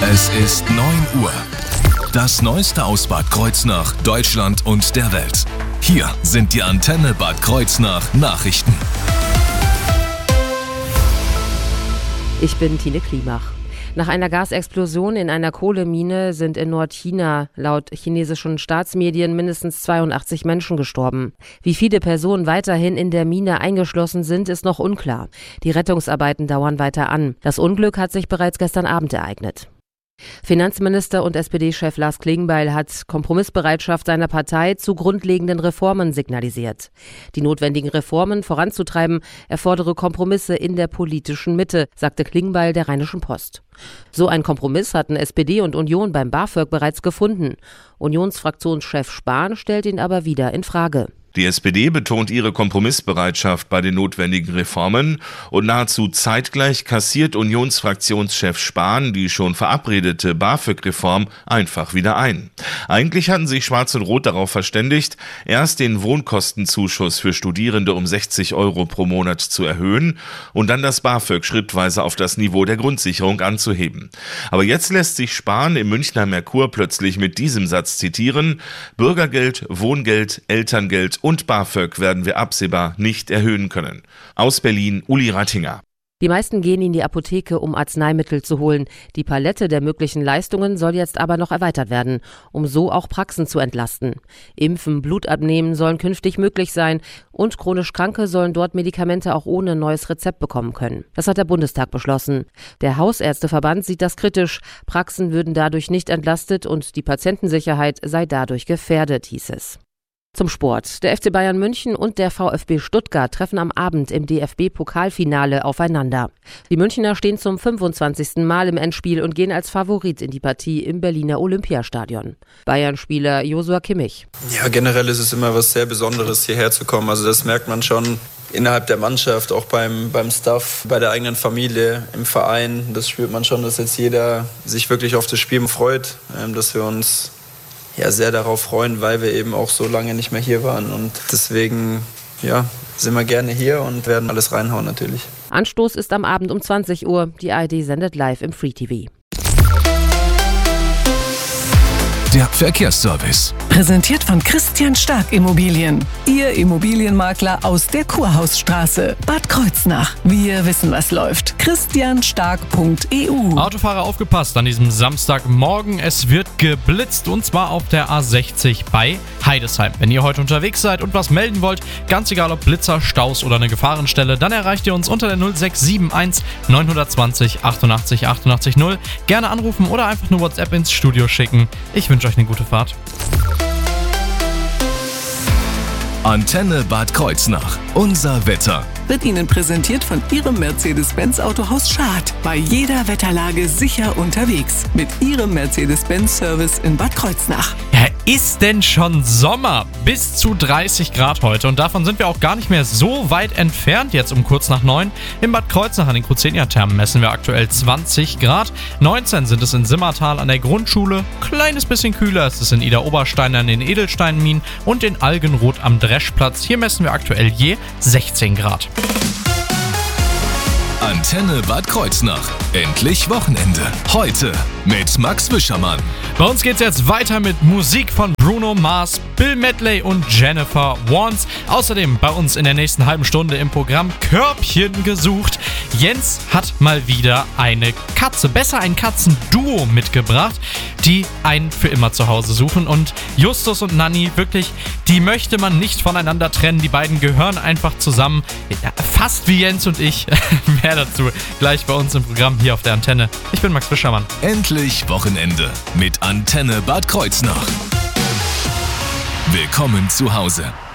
Es ist 9 Uhr. Das Neueste aus Bad Kreuznach, Deutschland und der Welt. Hier sind die Antenne Bad Kreuznach Nachrichten. Ich bin Tine Klimach. Nach einer Gasexplosion in einer Kohlemine sind in Nordchina laut chinesischen Staatsmedien mindestens 82 Menschen gestorben. Wie viele Personen weiterhin in der Mine eingeschlossen sind, ist noch unklar. Die Rettungsarbeiten dauern weiter an. Das Unglück hat sich bereits gestern Abend ereignet. Finanzminister und SPD-Chef Lars Klingbeil hat Kompromissbereitschaft seiner Partei zu grundlegenden Reformen signalisiert. Die notwendigen Reformen voranzutreiben, erfordere Kompromisse in der politischen Mitte, sagte Klingbeil der Rheinischen Post. So ein Kompromiss hatten SPD und Union beim BAföG bereits gefunden. Unionsfraktionschef Spahn stellt ihn aber wieder in Frage. Die SPD betont ihre Kompromissbereitschaft bei den notwendigen Reformen und nahezu zeitgleich kassiert Unionsfraktionschef Spahn die schon verabredete BAföG-Reform einfach wieder ein. Eigentlich hatten sich Schwarz und Rot darauf verständigt, erst den Wohnkostenzuschuss für Studierende um 60 € pro Monat zu erhöhen und dann das BAföG schrittweise auf das Niveau der Grundsicherung anzuheben. Aber jetzt lässt sich Spahn im Münchner Merkur plötzlich mit diesem Satz zitieren: Bürgergeld, Wohngeld, Elterngeld und BAföG werden wir absehbar nicht erhöhen können. Aus Berlin, Uli Rattinger. Die meisten gehen in die Apotheke, um Arzneimittel zu holen. Die Palette der möglichen Leistungen soll jetzt aber noch erweitert werden, um so auch Praxen zu entlasten. Impfen, Blut abnehmen sollen künftig möglich sein und chronisch Kranke sollen dort Medikamente auch ohne neues Rezept bekommen können. Das hat der Bundestag beschlossen. Der Hausärzteverband sieht das kritisch. Praxen würden dadurch nicht entlastet und die Patientensicherheit sei dadurch gefährdet, hieß es. Zum Sport. Der FC Bayern München und der VfB Stuttgart treffen am Abend im DFB-Pokalfinale aufeinander. Die Münchner stehen zum 25. Mal im Endspiel und gehen als Favorit in die Partie im Berliner Olympiastadion. Bayern-Spieler Joshua Kimmich. Ja, generell ist es immer was sehr Besonderes, hierher zu kommen. Also das merkt man schon innerhalb der Mannschaft, auch beim Staff, bei der eigenen Familie, im Verein. Das spürt man schon, dass jetzt jeder sich wirklich auf das Spiel freut, dass wir uns sehr darauf freuen, weil wir eben auch so lange nicht mehr hier waren. Und deswegen sind wir gerne hier und werden alles reinhauen natürlich. Anstoß ist am Abend um 20 Uhr. Die ARD sendet live im Free TV. Der Verkehrsservice. Präsentiert von Christian Stark Immobilien. Ihr Immobilienmakler aus der Kurhausstraße, Bad Kreuznach. Wir wissen, was läuft. christianstark.eu. Autofahrer, aufgepasst an diesem Samstagmorgen. Es wird geblitzt und zwar auf der A60 bei Heidesheim. Wenn ihr heute unterwegs seid und was melden wollt, ganz egal ob Blitzer, Staus oder eine Gefahrenstelle, dann erreicht ihr uns unter der 0671 920 88 88 0. Gerne anrufen oder einfach eine WhatsApp ins Studio schicken. Ich wünsche euch eine gute Fahrt. Antenne Bad Kreuznach. Unser Wetter. Wird Ihnen präsentiert von Ihrem Mercedes-Benz Autohaus Schad. Bei jeder Wetterlage sicher unterwegs. Mit Ihrem Mercedes-Benz-Service in Bad Kreuznach. Ja, ist denn schon Sommer? Bis zu 30 Grad heute. Und davon sind wir auch gar nicht mehr so weit entfernt jetzt um kurz nach 9. In Bad Kreuznach an den Kruzenia-Thermen messen wir aktuell 20 Grad. 19 sind es in Simmertal an der Grundschule. Kleines bisschen kühler ist es in Idar-Oberstein an den Edelsteinminen und in Algenroth am Dreschplatz. Hier messen wir aktuell je 16 Grad. Antenne Bad Kreuznach. Endlich Wochenende. Heute mit Max Wischermann. Bei uns geht's jetzt weiter mit Musik von Bruno Mars, Bill Medley und Jennifer Warnes. Außerdem bei uns in der nächsten halben Stunde im Programm Körbchen gesucht. Jens hat mal wieder eine Katze, besser ein Katzenduo mitgebracht, die einen für immer zu Hause suchen. Und Justus und Nanni, wirklich, die möchte man nicht voneinander trennen. Die beiden gehören einfach zusammen. Ja, fast wie Jens und ich. Mehr dazu gleich bei uns im Programm hier auf der Antenne. Ich bin Max Wischermann. Endlich Wochenende mit Antenne Bad Kreuznach. Willkommen zu Hause.